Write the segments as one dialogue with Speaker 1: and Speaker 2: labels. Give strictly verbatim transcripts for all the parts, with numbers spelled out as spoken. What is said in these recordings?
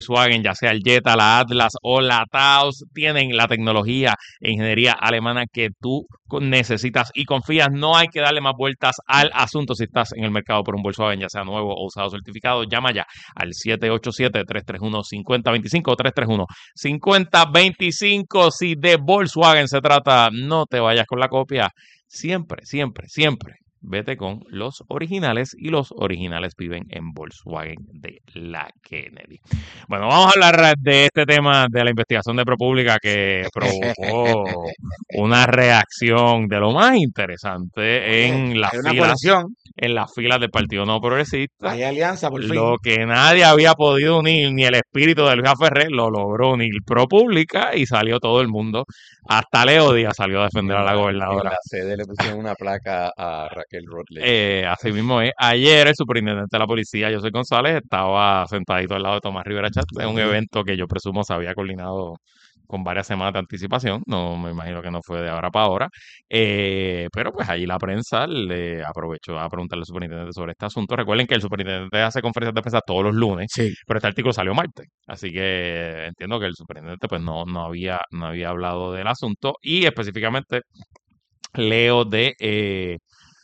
Speaker 1: Volkswagen, ya sea el Jetta, la Atlas o la Taos, tienen la tecnología e ingeniería alemana que tú necesitas y confías. No hay que darle más vueltas al asunto. Si estás en el mercado por un Volkswagen, ya sea nuevo o usado certificado, llama ya al siete ocho siete, tres tres uno, cinco cero dos cinco o tres tres uno, cinco cero dos cinco. Si de Volkswagen se trata, no te vayas con la copia. Siempre, siempre, siempre vete con los originales, y los originales viven en Volkswagen de la Kennedy. Bueno, vamos a hablar de este tema de la investigación de ProPublica que provocó una reacción de lo más interesante en las
Speaker 2: Hay una
Speaker 1: filas,
Speaker 2: coalición,
Speaker 1: en las filas del Partido No Progresista.
Speaker 2: hay alianza por fin.
Speaker 1: Lo que nadie había podido unir, ni el espíritu de Luis Ferrer, lo logró unir ProPublica, y salió todo el mundo. Hasta Leo Díaz salió a defender
Speaker 3: En
Speaker 1: a la
Speaker 3: la, en
Speaker 1: gobernadora.
Speaker 3: la sede le pusieron una placa a Raquel Rutledge.
Speaker 1: Eh, así mismo es. Ayer el superintendente de la policía, José González, estaba sentadito al lado de Tomás Rivera Chat en un
Speaker 2: Ok.
Speaker 1: evento que yo presumo se había coordinado con varias semanas de anticipación. No me imagino que no fue de ahora para ahora. Eh, pero pues allí la prensa le aprovechó a preguntarle al superintendente sobre este asunto. Recuerden que el superintendente hace conferencias de prensa todos los lunes,
Speaker 2: Sí.
Speaker 1: pero este artículo salió martes. Así que entiendo que el superintendente pues no, no, había, no había hablado del asunto, y específicamente leo de... Eh,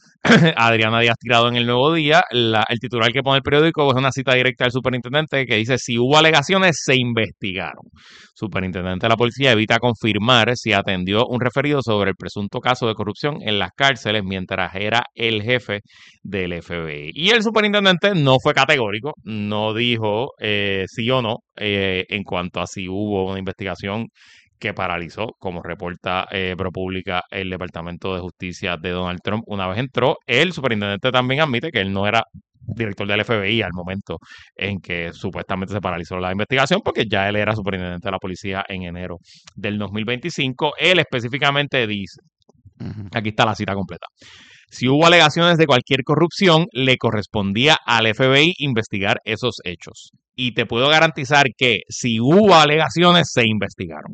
Speaker 1: Adriana Díaz Tirado en El Nuevo Día. La, el titular que pone el periódico es una cita directa del superintendente que dice: si hubo alegaciones, se investigaron. Superintendente de la policía evita confirmar si atendió un referido sobre el presunto caso de corrupción en las cárceles mientras era el jefe del F B I. Y el superintendente no fue categórico, no dijo eh, sí o no eh, en cuanto a si hubo una investigación que paralizó, como reporta eh, ProPublica, el Departamento de Justicia de Donald Trump una vez entró. El superintendente también admite que él no era director del F B I al momento en que supuestamente se paralizó la investigación, porque ya él era superintendente de la policía en enero del dos mil veinticinco. Él específicamente dice,
Speaker 2: Ujú.
Speaker 1: aquí está la cita completa: si hubo alegaciones de cualquier corrupción, le correspondía al F B I investigar esos hechos. Y te puedo garantizar que si hubo alegaciones, se investigaron.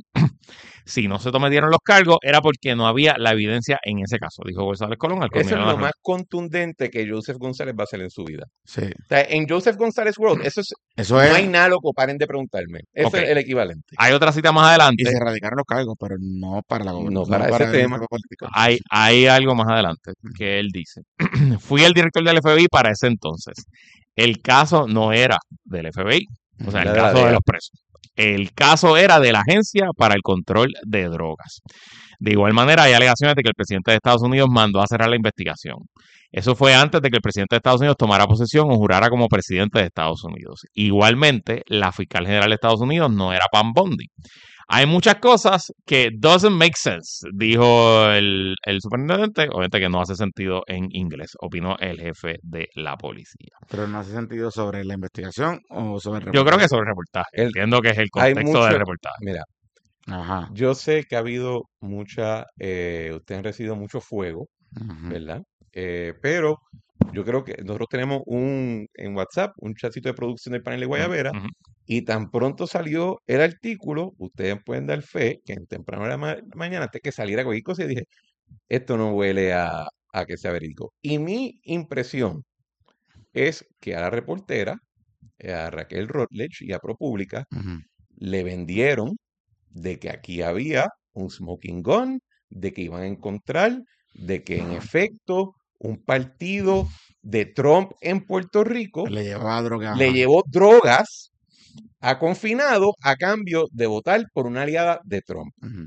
Speaker 1: Si no se tomaron los cargos, era porque no había la evidencia en ese caso, dijo González Colón al
Speaker 3: Eso es
Speaker 1: culminar la
Speaker 3: lo
Speaker 1: reunión.
Speaker 3: más contundente que Joseph González va a hacer en su vida.
Speaker 2: Sí.
Speaker 3: O sea, en Joseph González World, eso es,
Speaker 2: Eso
Speaker 3: no
Speaker 2: es.
Speaker 3: hay nada, loco, paren de preguntarme. Eso
Speaker 1: Ok.
Speaker 3: es el equivalente.
Speaker 1: Hay otra cita más
Speaker 2: Y
Speaker 1: adelante.
Speaker 2: se erradicaron los cargos, pero no para la
Speaker 3: No
Speaker 2: gobernación.
Speaker 3: para ese tema.
Speaker 2: política.
Speaker 1: Hay, hay algo más adelante que él dice: fui el director del F B I para ese entonces. El caso no era del F B I, o sea, el
Speaker 3: Era de la
Speaker 1: caso
Speaker 3: D E A.
Speaker 1: de los presos. El caso era de la Agencia para el Control de Drogas. De igual manera, hay alegaciones de que el presidente de Estados Unidos mandó a cerrar la investigación. Eso fue antes de que el presidente de Estados Unidos tomara posesión o jurara como presidente de Estados Unidos. Igualmente, la fiscal general de Estados Unidos no era Pam Bondi. Hay muchas cosas que doesn't make sense, dijo el, el superintendente, obviamente que no hace sentido en inglés, opinó el jefe de la policía.
Speaker 2: Pero no hace sentido sobre la investigación o sobre el
Speaker 1: Yo
Speaker 2: reportaje.
Speaker 1: creo que sobre el reportaje,
Speaker 3: El-
Speaker 1: entiendo que es el
Speaker 3: Hay
Speaker 1: contexto
Speaker 3: mucho,
Speaker 1: del reportaje.
Speaker 3: mira,
Speaker 2: Ajá.
Speaker 3: yo sé que ha habido mucha, eh, ustedes han recibido mucho fuego,
Speaker 2: Ujú.
Speaker 3: ¿verdad? Eh, pero yo creo que nosotros tenemos un, en WhatsApp, un chatcito de producción del panel de Guayabera,
Speaker 1: Ujú.
Speaker 3: y tan pronto salió el artículo, ustedes pueden dar fe que en temprano de la ma- mañana, antes que saliera cualquier cosa, y dije, esto no huele a, a que sea verídico. Y mi impresión es que a la reportera, eh, a Raquel Rutledge y a ProPublica,
Speaker 2: Ujú.
Speaker 3: le vendieron de que aquí había un smoking gun, de que iban a encontrar, de que en efecto un partido de Trump en Puerto Rico
Speaker 2: Le llevaba droga.
Speaker 3: le
Speaker 2: ajá.
Speaker 3: llevó drogas a confinado a cambio de votar por una aliada de Trump.
Speaker 2: Ujú.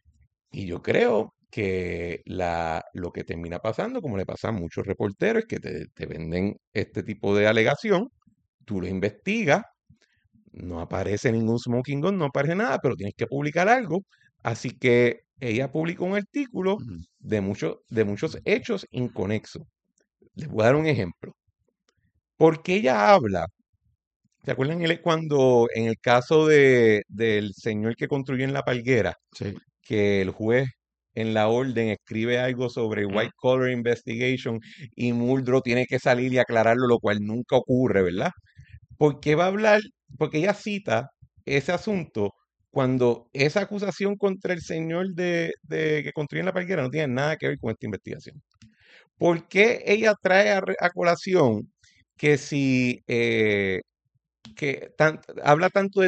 Speaker 3: Y yo creo que la, lo que termina pasando, como le pasa a muchos reporteros, es que te, te venden este tipo de alegación, tú lo investigas, no aparece ningún smoking gun, no aparece nada, pero tienes que publicar algo. Así que ella publicó un artículo
Speaker 2: Ujú.
Speaker 3: de, muchos de muchos hechos inconexos. Les voy a dar un ejemplo. Porque ella habla, ¿se acuerdan el- cuando en el caso de, del señor que construyó en La Palguera,
Speaker 2: Sí.
Speaker 3: que el juez en la orden escribe algo sobre
Speaker 1: Ujú.
Speaker 3: white collar investigation y Muldrow tiene que salir y aclararlo, lo cual nunca ocurre, ¿verdad? Porque va a hablar, porque ella cita ese asunto cuando esa acusación contra el señor de, de que construyó en La Palguera no tiene nada que ver con esta investigación. ¿Por qué ella trae a, re- a colación que si eh, que tan- habla tanto de